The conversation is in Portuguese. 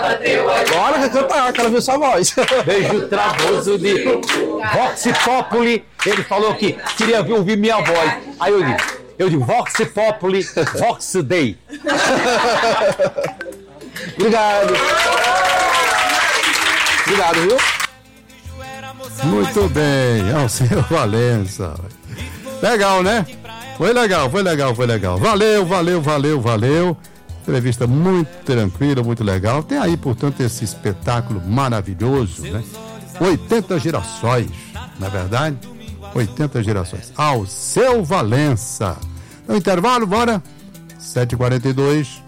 Bora cantar, quero ver sua voz. Beijo travoso de Vox Populi. Ele falou que queria ouvir minha voz. Aí eu digo Vox Populi, Vox Dei. Obrigado. Obrigado, viu? Muito bem, ao seu Valença. Legal, né? Foi legal. Valeu. Entrevista muito tranquila, muito legal. Tem aí, portanto, esse espetáculo maravilhoso, né? 80 girassóis, não é verdade? 80 girassóis. Ao seu Valença. No intervalo, bora? 7h42.